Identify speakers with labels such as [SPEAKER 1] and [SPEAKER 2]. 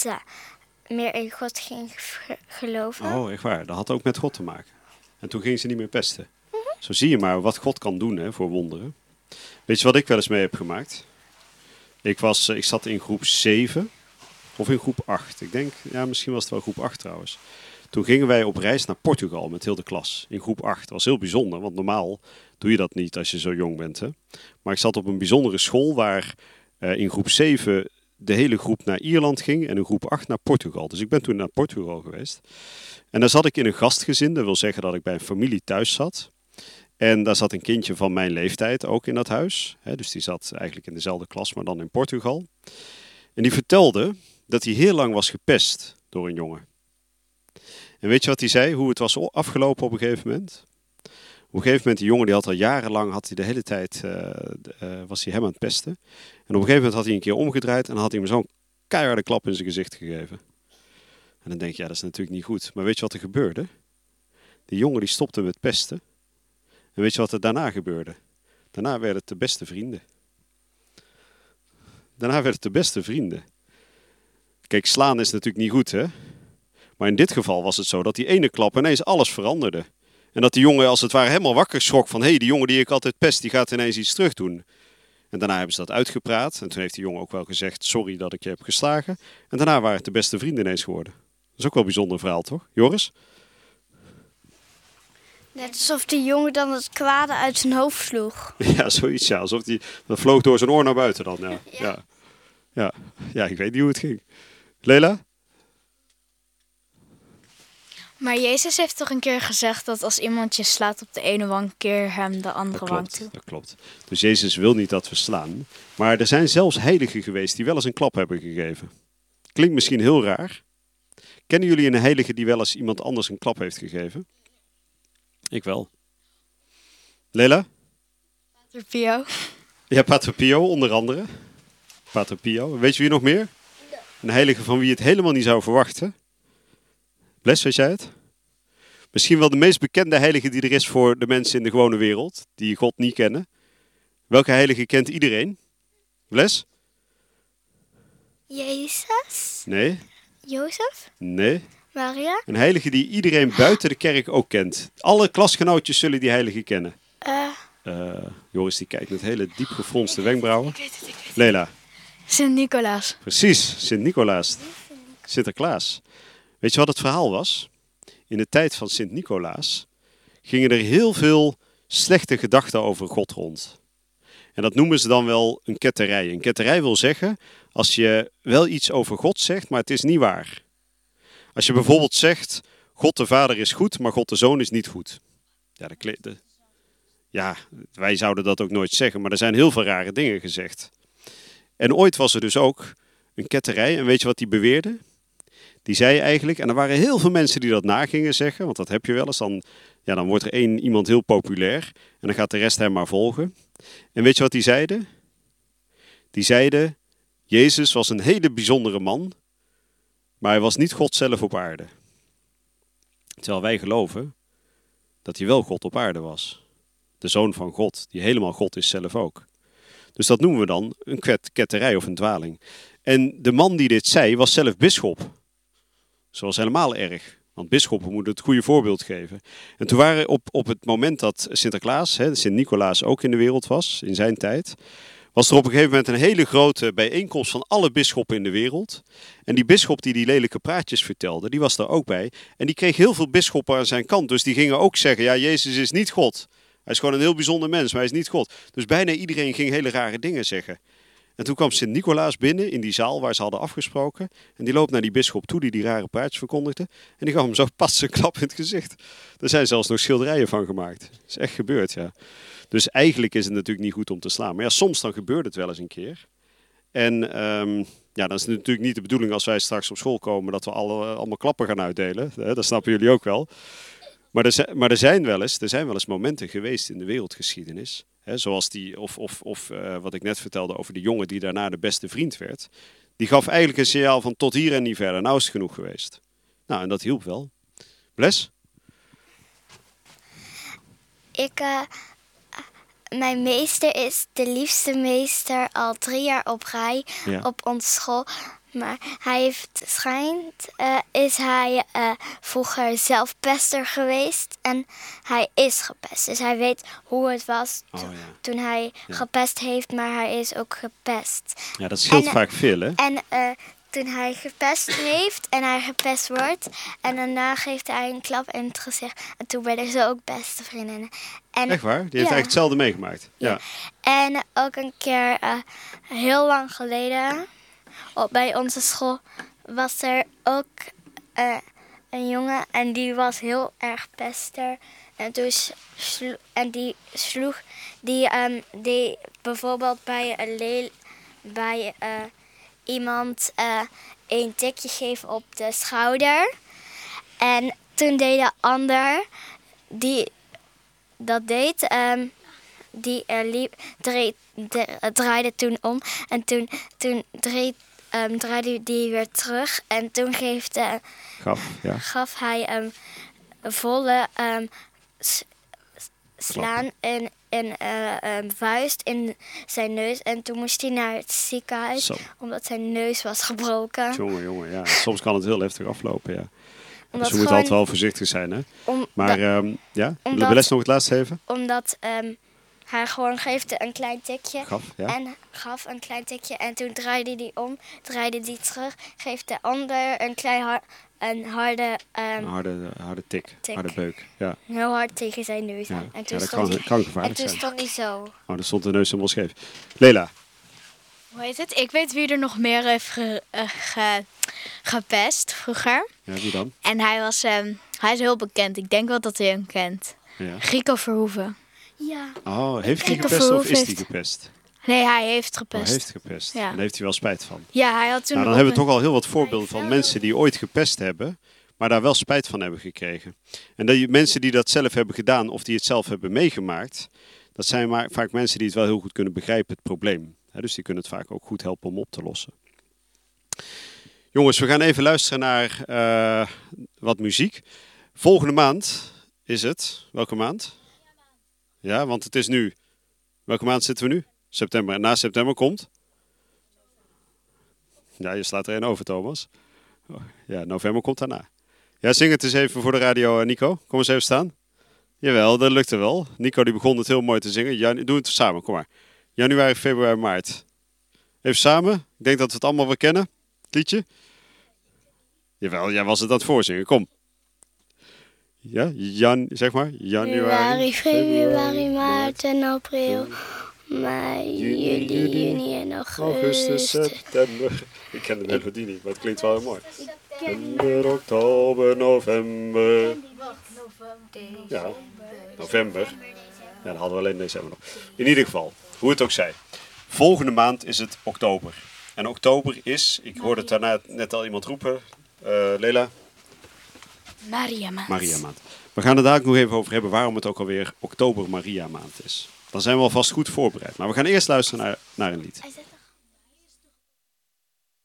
[SPEAKER 1] ze meer in God ging geloven.
[SPEAKER 2] Oh, echt waar. Dat had ook met God te maken. En toen ging ze niet meer pesten. Zo zie je maar wat God kan doen, hè, voor wonderen. Weet je wat ik wel eens mee heb gemaakt? Ik zat in groep 7 of in groep 8. Ik denk, ja, misschien was het wel groep 8 trouwens. Toen gingen wij op reis naar Portugal met heel de klas. In groep 8. Dat was heel bijzonder, want normaal doe je dat niet als je zo jong bent. Hè? Maar ik zat op een bijzondere school waar in groep 7 de hele groep naar Ierland ging en in groep 8 naar Portugal. Dus ik ben toen naar Portugal geweest. En daar zat ik in een gastgezin. Dat wil zeggen dat ik bij een familie thuis zat. En daar zat een kindje van mijn leeftijd ook in dat huis. Dus die zat eigenlijk in dezelfde klas, maar dan in Portugal. En die vertelde dat hij heel lang was gepest door een jongen. En weet je wat hij zei? Hoe het was afgelopen op een gegeven moment? Op een gegeven moment, die jongen die had al jarenlang, had hij de hele tijd, was hij hem aan het pesten. En op een gegeven moment had hij een keer omgedraaid en had hij hem zo'n keiharde klap in zijn gezicht gegeven. En dan denk je, ja, dat is natuurlijk niet goed. Maar weet je wat er gebeurde? Die jongen die stopte met pesten. En weet je wat er daarna gebeurde? Daarna werden het de beste vrienden. Kijk, slaan is natuurlijk niet goed, hè? Maar in dit geval was het zo dat die ene klap ineens alles veranderde. En dat die jongen als het ware helemaal wakker schrok van... hé, die jongen die ik altijd pest, die gaat ineens iets terug doen. En daarna hebben ze dat uitgepraat. En toen heeft die jongen ook wel gezegd, sorry dat ik je heb geslagen. En daarna waren het de beste vrienden ineens geworden. Dat is ook wel een bijzonder verhaal, toch? Joris?
[SPEAKER 1] Net alsof die jongen dan het kwade uit zijn hoofd sloeg.
[SPEAKER 2] Ja, zoiets, ja. Alsof dat vloog door zijn oor naar buiten dan, ja. Ja, ik weet niet hoe het ging. Lela?
[SPEAKER 3] Maar Jezus heeft toch een keer gezegd dat als iemand je slaat op de ene wang, keer hem de andere wang toe.
[SPEAKER 2] Dat klopt. Dus Jezus wil niet dat we slaan. Maar er zijn zelfs heiligen geweest die wel eens een klap hebben gegeven. Klinkt misschien heel raar. Kennen jullie een heilige die wel eens iemand anders een klap heeft gegeven? Ik wel. Lela?
[SPEAKER 3] Pater Pio.
[SPEAKER 2] Ja, Pater Pio onder andere. Pater Pio. Weet je wie nog meer? Een heilige van wie je het helemaal niet zou verwachten. Bles, weet jij het? Misschien wel de meest bekende heilige die er is voor de mensen in de gewone wereld, die God niet kennen. Welke heilige kent iedereen? Bles?
[SPEAKER 1] Jezus?
[SPEAKER 2] Nee.
[SPEAKER 1] Jozef?
[SPEAKER 2] Nee.
[SPEAKER 1] Maria?
[SPEAKER 2] Een heilige die iedereen buiten de kerk ook kent. Alle klasgenootjes zullen die heilige kennen. Joris die kijkt met hele diep gefronste wenkbrauwen.
[SPEAKER 3] Ik weet het.
[SPEAKER 2] Lela.
[SPEAKER 3] Sint-Nicolaas.
[SPEAKER 2] Precies, Sint-Nicolaas. Sinterklaas. Weet je wat het verhaal was? In de tijd van Sint-Nicolaas gingen er heel veel slechte gedachten over God rond. En dat noemen ze dan wel een ketterij. Een ketterij wil zeggen, als je wel iets over God zegt, maar het is niet waar. Als je bijvoorbeeld zegt, God de Vader is goed, maar God de Zoon is niet goed. Ja, wij zouden dat ook nooit zeggen, maar er zijn heel veel rare dingen gezegd. En ooit was er dus ook een ketterij, en weet je wat die beweerde? Die zei eigenlijk, en er waren heel veel mensen die dat na gingen zeggen, want dat heb je wel eens, dan wordt er iemand heel populair en dan gaat de rest hem maar volgen. En weet je wat die zeiden? Die zeiden, Jezus was een hele bijzondere man, maar hij was niet God zelf op aarde. Terwijl wij geloven dat hij wel God op aarde was. De Zoon van God, die helemaal God is zelf ook. Dus dat noemen we dan een ketterij of een dwaling. En de man die dit zei, was zelf bisschop. Zoals helemaal erg. Want bisschoppen moeten het goede voorbeeld geven. En toen waren op het moment dat Sinterklaas, Sint-Nicolaas ook in de wereld was, in zijn tijd, was er op een gegeven moment een hele grote bijeenkomst van alle bisschoppen in de wereld. En die bisschop die lelijke praatjes vertelde, die was daar ook bij. En die kreeg heel veel bisschoppen aan zijn kant. Dus die gingen ook zeggen, ja, Jezus is niet God. Hij is gewoon een heel bijzonder mens, maar hij is niet God. Dus bijna iedereen ging hele rare dingen zeggen. En toen kwam Sint-Nicolaas binnen in die zaal waar ze hadden afgesproken. En die loopt naar die bisschop toe die rare praatjes verkondigde. En die gaf hem zo pas een klap in het gezicht. Er zijn zelfs nog schilderijen van gemaakt. Dat is echt gebeurd, ja. Dus eigenlijk is het natuurlijk niet goed om te slaan. Maar ja, soms dan gebeurt het wel eens een keer. En dan is het natuurlijk niet de bedoeling als wij straks op school komen dat we allemaal klappen gaan uitdelen. Dat snappen jullie ook wel. Maar er zijn wel eens momenten geweest in de wereldgeschiedenis. Zoals wat ik net vertelde over de jongen die daarna de beste vriend werd. Die gaf eigenlijk een signaal van tot hier en niet verder. Nou is het genoeg geweest. Nou, en dat hielp wel. Bles?
[SPEAKER 1] Mijn meester is de liefste meester al 3 jaar op rij op onze school. Maar schijnt is hij vroeger zelf pester geweest. En hij is gepest. Dus hij weet hoe het was toen hij gepest heeft. Maar hij is ook gepest.
[SPEAKER 2] Ja, dat scheelt vaak veel, hè?
[SPEAKER 1] En toen hij gepest heeft en hij gepest wordt. En daarna geeft hij een klap in het gezicht. En toen werden ze ook beste vriendinnen. En,
[SPEAKER 2] echt waar? Die heeft eigenlijk hetzelfde meegemaakt. Ja.
[SPEAKER 1] En ook een keer, heel lang geleden, bij onze school, was er ook een jongen. En die was heel erg pester. En toen die sloeg die bijvoorbeeld bij iemand een tikje geven op de schouder. En toen deed de ander die dat deed, draaide toen om. En toen draaide die weer terug. En toen gaf hij volle slaan en een vuist in zijn neus. En toen moest hij naar het ziekenhuis, omdat zijn neus was gebroken.
[SPEAKER 2] Jongen, ja. Soms kan het heel heftig aflopen, ja. Dus we moeten altijd wel voorzichtig zijn, hè? Maar wil de les nog het laatste even?
[SPEAKER 1] Omdat hij gewoon geeft een klein tikje. Gaf een klein tikje. En toen draaide hij om, draaide hij terug. Geeft de ander een klein harde
[SPEAKER 2] beuk. Ja.
[SPEAKER 1] Heel hard tegen zijn neus.
[SPEAKER 2] Ja.
[SPEAKER 1] En toen
[SPEAKER 2] dat kan gevaarlijk zijn.
[SPEAKER 1] En toen stond hij zo.
[SPEAKER 2] Oh, dan stond de neus helemaal scheef. Lela.
[SPEAKER 3] Hoe heet het? Ik weet wie er nog meer heeft gepest vroeger.
[SPEAKER 2] Ja, wie dan?
[SPEAKER 3] En hij is heel bekend. Ik denk wel dat hij hem kent.
[SPEAKER 2] Ja.
[SPEAKER 3] Rico Verhoeven.
[SPEAKER 1] Ja.
[SPEAKER 2] Oh, heeft hij gepest of is hij gepest?
[SPEAKER 3] Nee, hij heeft gepest.
[SPEAKER 2] Hij heeft gepest.
[SPEAKER 3] Ja.
[SPEAKER 2] En daar heeft hij wel spijt van.
[SPEAKER 3] Ja, hij had toen.
[SPEAKER 2] Nou, dan hebben we toch al heel wat voorbeelden van mensen die ooit gepest hebben, maar daar wel spijt van hebben gekregen. En die mensen die dat zelf hebben gedaan of die het zelf hebben meegemaakt, dat zijn vaak mensen die het wel heel goed kunnen begrijpen, het probleem. Dus die kunnen het vaak ook goed helpen om op te lossen. Jongens, we gaan even luisteren naar wat muziek. Volgende maand is het. Welke maand? Ja, want het is nu. Welke maand zitten we nu? September. En na september komt? Ja, je slaat er een over, Thomas. Ja, november komt daarna. Ja, zing het eens even voor de radio, Nico. Kom eens even staan. Jawel, dat lukte wel. Nico die begon het heel mooi te zingen. Doe het samen, kom maar. Januari, februari, maart. Even samen. Ik denk dat we het allemaal wel kennen. Het liedje. Jawel, jij was het aan het voorzingen. Kom. Ja, zeg maar.
[SPEAKER 1] Januari, februari, maart en april. Mei, juni en augustus,
[SPEAKER 2] september. Ik ken de melodie niet, maar het klinkt wel heel mooi. September, oktober, november. Ja, november. Ja, dan hadden we alleen december nog. In ieder geval, hoe het ook zij. Volgende maand is het oktober. En oktober is, ik hoorde het daarna net al iemand roepen. Lela?
[SPEAKER 3] Maria maand.
[SPEAKER 2] We gaan er dadelijk nog even over hebben waarom het ook alweer oktober Maria maand is. Dan zijn we alvast goed voorbereid. Maar we gaan eerst luisteren naar een lied.